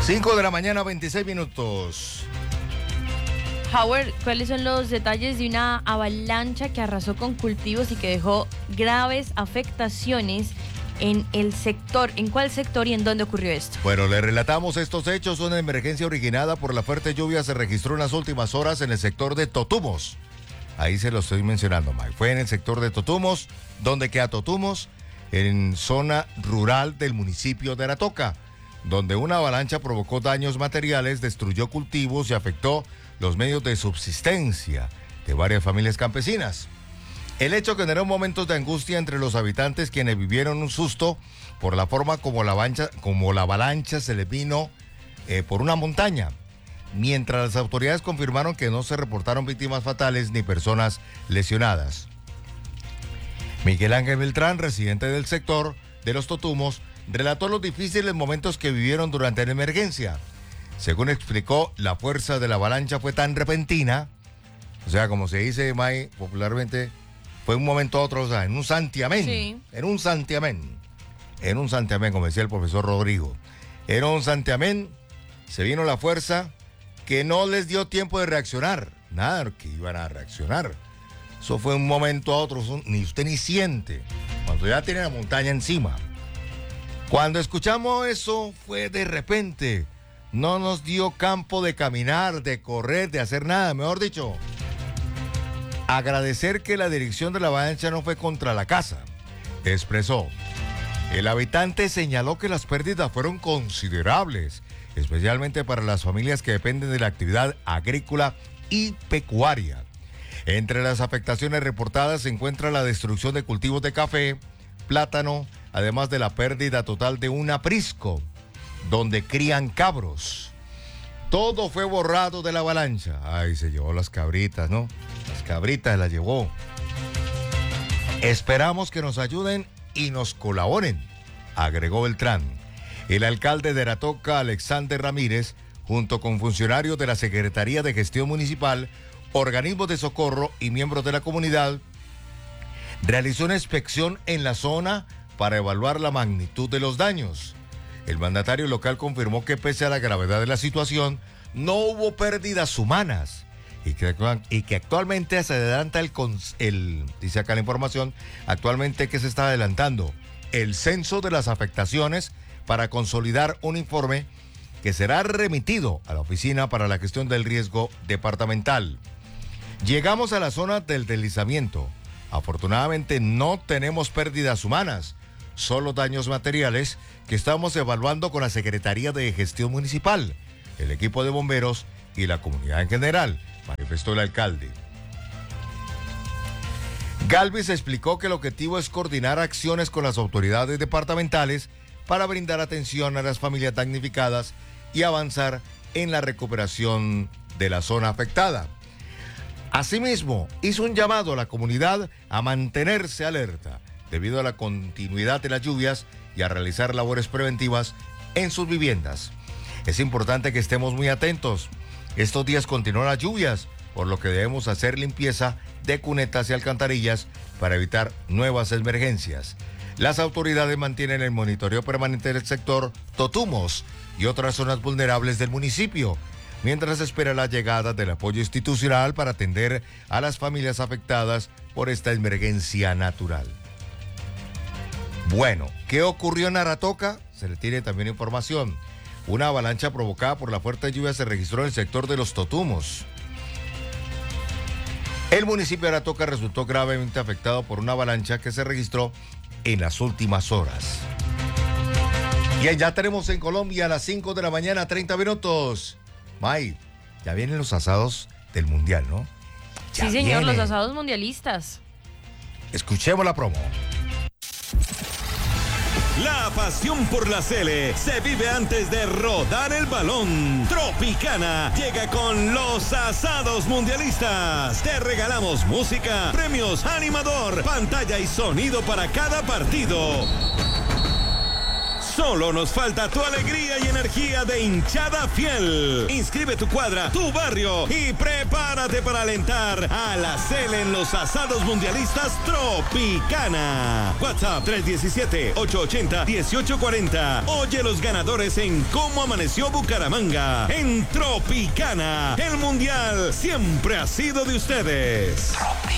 5 de la mañana, 26 minutos. Howard, ¿cuáles son los detalles de una avalancha que arrasó con cultivos y que dejó graves afectaciones en el sector? ¿En cuál sector y en dónde ocurrió esto? Bueno, le relatamos estos hechos. Una emergencia originada por la fuerte lluvia se registró en las últimas horas en el sector de Totumos. Ahí se lo estoy mencionando, Mike. Fue en el sector de Totumos, donde queda Totumos, en zona rural del municipio de Aratoca, donde una avalancha provocó daños materiales, destruyó cultivos y afectó los medios de subsistencia de varias familias campesinas. El hecho generó momentos de angustia entre los habitantes, quienes vivieron un susto por la forma como la avalancha se les vino por una montaña, mientras las autoridades confirmaron que no se reportaron víctimas fatales ni personas lesionadas. Miguel Ángel Beltrán, residente del sector de Los Totumos, relató los difíciles momentos que vivieron durante la emergencia. Según explicó, la fuerza de la avalancha fue tan repentina, o sea, como se dice, May, popularmente, fue un momento a otro, o sea, en un santiamén. Sí. En un santiamén, como decía el profesor Rodrigo. Era un santiamén, se vino la fuerza que no les dio tiempo de reaccionar. Nada que iban a reaccionar. Eso fue un momento a otro, ni usted ni siente, cuando ya tiene la montaña encima. Cuando escuchamos eso, fue de repente. No nos dio campo de caminar, de correr, de hacer nada, mejor dicho. Agradecer que la dirección de la avalancha no fue contra la casa, expresó. El habitante señaló que las pérdidas fueron considerables, especialmente para las familias que dependen de la actividad agrícola y pecuaria. Entre las afectaciones reportadas se encuentra la destrucción de cultivos de café, plátano, además de la pérdida total de un aprisco, donde crían cabros. Todo fue borrado de la avalancha. Ay, se llevó las cabritas, ¿no? Las cabritas las llevó. Esperamos que nos ayuden y nos colaboren, agregó Beltrán. El alcalde de Aratoca, Alexander Ramírez, junto con funcionarios de la Secretaría de Gestión Municipal, organismos de socorro y miembros de la comunidad, realizó una inspección en la zona para evaluar la magnitud de los daños. El mandatario local confirmó que pese a la gravedad de la situación, no hubo pérdidas humanas y que actualmente se adelanta dice acá la información, actualmente que se está adelantando el censo de las afectaciones para consolidar un informe que será remitido a la Oficina para la Gestión del Riesgo Departamental. Llegamos a la zona del deslizamiento. Afortunadamente no tenemos pérdidas humanas, solo daños materiales que estamos evaluando con la Secretaría de Gestión Municipal, el equipo de bomberos y la comunidad en general, manifestó el alcalde. Galvis explicó que el objetivo es coordinar acciones con las autoridades departamentales para brindar atención a las familias damnificadas y avanzar en la recuperación de la zona afectada. Asimismo, hizo un llamado a la comunidad a mantenerse alerta debido a la continuidad de las lluvias y a realizar labores preventivas en sus viviendas. Es importante que estemos muy atentos. Estos días continúan las lluvias, por lo que debemos hacer limpieza de cunetas y alcantarillas para evitar nuevas emergencias. Las autoridades mantienen el monitoreo permanente del sector Totumos y otras zonas vulnerables del municipio, mientras espera la llegada del apoyo institucional para atender a las familias afectadas por esta emergencia natural. Bueno, ¿qué ocurrió en Aratoca? Se le tiene también información. Una avalancha provocada por la fuerte lluvia se registró en el sector de Los Totumos. El municipio de Aratoca resultó gravemente afectado por una avalancha que se registró en las últimas horas. Y ya tenemos en Colombia a las 5 de la mañana, 30 minutos. May, ya vienen los asados del Mundial, ¿no? Sí, señor, los asados mundialistas. Escuchemos la promo. La pasión por la Sele se vive antes de rodar el balón. Tropicana llega con los asados mundialistas. Te regalamos música, premios, animador, pantalla y sonido para cada partido. Solo nos falta tu alegría y energía de hinchada fiel. Inscribe tu cuadra, tu barrio y prepárate para alentar a la Cele en los asados mundialistas Tropicana. WhatsApp 317-880-1840. Oye los ganadores en Cómo Amaneció Bucaramanga. En Tropicana, el mundial siempre ha sido de ustedes.